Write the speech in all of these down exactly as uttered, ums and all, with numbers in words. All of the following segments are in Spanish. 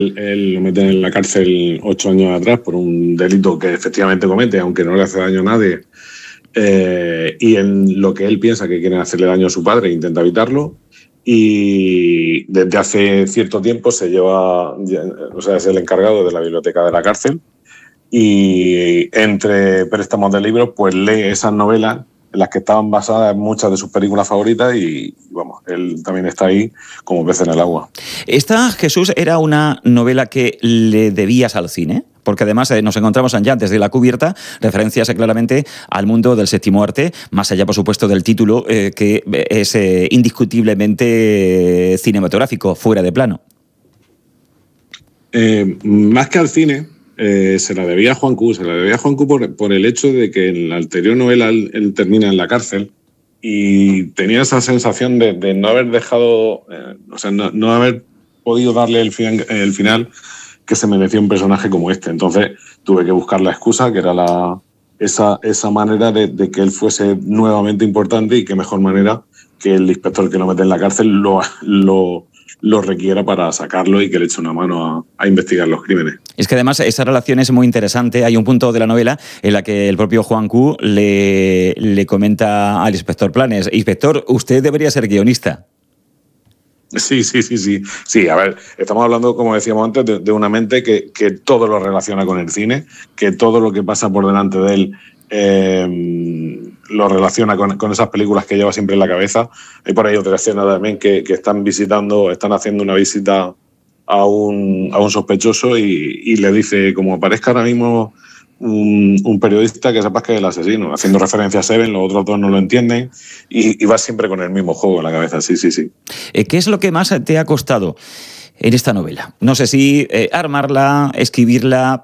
él lo meten en la cárcel ocho años atrás por un delito que efectivamente comete, aunque no le hace daño a nadie. Eh, y en lo que él piensa que quieren hacerle daño a su padre, intenta evitarlo. Y desde hace cierto tiempo se lleva, o sea, es el encargado de la biblioteca de la cárcel. Y entre préstamos de libros, pues lee esas novelas en las que estaban basadas muchas de sus películas favoritas y, vamos, él también está ahí como pez en el agua. Esta, Jesús, era una novela que le debías al cine, porque además eh, nos encontramos ya desde la cubierta referencias eh, claramente al mundo del séptimo arte, más allá, por supuesto, del título, eh, que es eh, indiscutiblemente cinematográfico, Fuera de plano. Eh, más que al cine, eh, se la debía a Juan Q, se la debía a Juan Q por, por el hecho de que en la anterior novela él, él termina en la cárcel y tenía esa sensación de, de no haber dejado, eh, o sea, no, no haber podido darle el, fin, el final que se merecía un personaje como este. Entonces tuve que buscar la excusa, que era la, esa, esa manera de, de que él fuese nuevamente importante, y qué mejor manera que el inspector que lo mete en la cárcel lo, lo, lo requiera para sacarlo y que le eche una mano a, a investigar los crímenes. Es que además esa relación es muy interesante. Hay un punto de la novela en la que el propio Juan Q le, le comenta al inspector Planes: inspector, usted debería ser guionista. Sí, sí, sí, sí. Sí, a ver, estamos hablando, como decíamos antes, de, de una mente que, que todo lo relaciona con el cine, que todo lo que pasa por delante de él eh, lo relaciona con, con esas películas que lleva siempre en la cabeza. Hay por ahí otra escena también que, que están visitando, están haciendo una visita a un, a un sospechoso y, y le dice, como aparezca ahora mismo un, un periodista, que sepas que es el asesino, haciendo referencia a Seven, los otros dos no lo entienden, y, y va siempre con el mismo juego en la cabeza. Sí, sí, sí. ¿Qué es lo que más te ha costado en esta novela? No sé si eh, armarla, escribirla.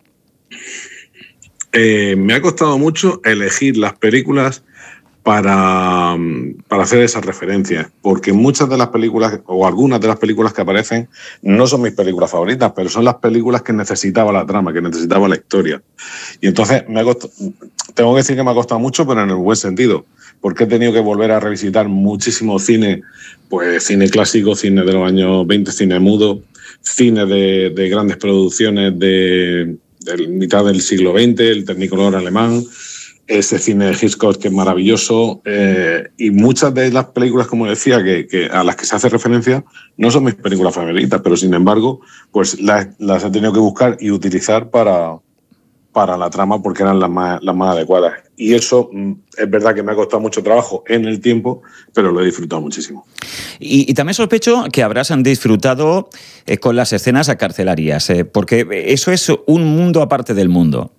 Eh, me ha costado mucho elegir las películas para, para hacer esas referencias, porque muchas de las películas, o algunas de las películas que aparecen, no son mis películas favoritas, pero son las películas que necesitaba la trama, que necesitaba la historia. Y entonces me ha costado, tengo que decir que me ha costado mucho, pero en el buen sentido, porque he tenido que volver a revisitar muchísimo cine, pues cine clásico, cine de los años veinte, cine mudo, cine de, de grandes producciones de, de mitad del siglo veinte, el Technicolor alemán, ese cine de Hitchcock que es maravilloso, eh, y muchas de las películas, como decía, que, que a las que se hace referencia no son mis películas favoritas, pero sin embargo pues las, las he tenido que buscar y utilizar para, para la trama, porque eran las más, las más adecuadas. Y eso es verdad que me ha costado mucho trabajo en el tiempo, pero lo he disfrutado muchísimo. Y, y también sospecho que habrás disfrutado eh, con las escenas carcelarias, eh, porque eso es un mundo aparte del mundo.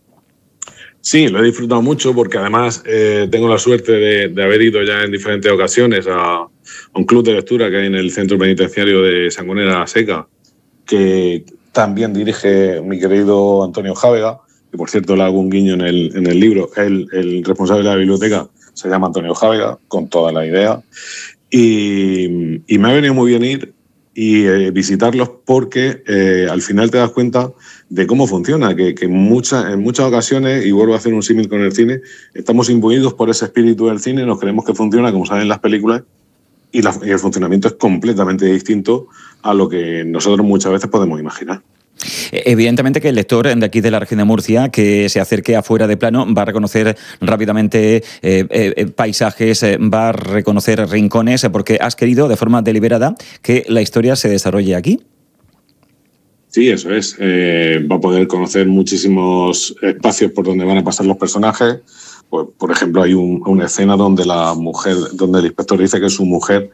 Sí, lo he disfrutado mucho, porque además eh, tengo la suerte de, de haber ido ya en diferentes ocasiones a, a un club de lectura que hay en el centro penitenciario de Sangonera la Seca, que también dirige mi querido Antonio Jávega, que por cierto le hago un guiño en el, en el libro. Él, el responsable de la biblioteca, se llama Antonio Jávega, con toda la idea. Y, y me ha venido muy bien ir y eh, visitarlos, porque eh, al final te das cuenta de cómo funciona, que, que mucha, en muchas ocasiones, y vuelvo a hacer un símil con el cine, estamos imbuidos por ese espíritu del cine, nos creemos que funciona como salen las películas, y, la, y el funcionamiento es completamente distinto a lo que nosotros muchas veces podemos imaginar. Evidentemente que el lector de aquí de la región de Murcia que se acerque a Fuera de plano va a reconocer rápidamente eh, eh, paisajes, eh, va a reconocer rincones, eh, porque has querido de forma deliberada que la historia se desarrolle aquí. Sí, eso es. Eh, va a poder conocer muchísimos espacios por donde van a pasar los personajes. Pues, por ejemplo, hay un, una escena donde la mujer, donde el inspector dice que su mujer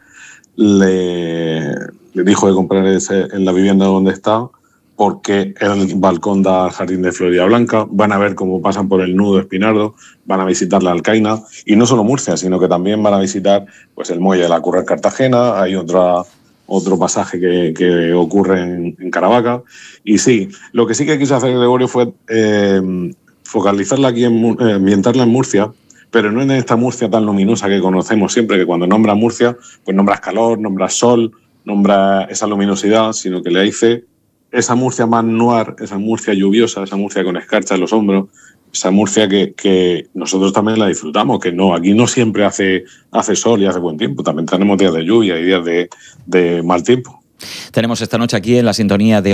le, le dijo de comprar ese, en la vivienda donde está, porque el balcón da al jardín de Florida Blanca. Van a ver cómo pasan por el nudo Espinardo, van a visitar la Alcaina, y no solo Murcia, sino que también van a visitar pues el muelle de la Curra en Cartagena. Hay otra, otro pasaje que, que ocurre en, en Caravaca. Y sí, lo que sí que quiso hacer Gregorio fue eh, focalizarla aquí, en, eh, ambientarla en Murcia, pero no en esta Murcia tan luminosa que conocemos siempre, que cuando nombras Murcia, pues nombras calor, nombras sol, nombras esa luminosidad, sino que le hice esa Murcia más noir, esa Murcia lluviosa, esa Murcia con escarcha en los hombros, esa Murcia que, que nosotros también la disfrutamos, que no, aquí no siempre hace, hace sol y hace buen tiempo, también tenemos días de lluvia y días de, de mal tiempo. Tenemos esta noche aquí en la sintonía de